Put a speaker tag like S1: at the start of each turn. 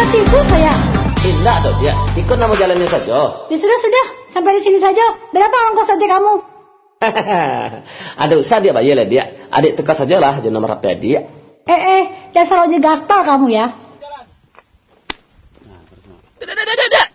S1: situ saya.
S2: Tidak dong dia, ikut nama jalannya saja.
S1: Ya sudah, sampai di sini saja. Berapa ongkos aja kamu?
S2: Ada usaha dia bayar lah dia. Adik teka sajalah jangan nomor HP dia.
S1: Dasar ojek gatal kamu ya.
S2: Dah.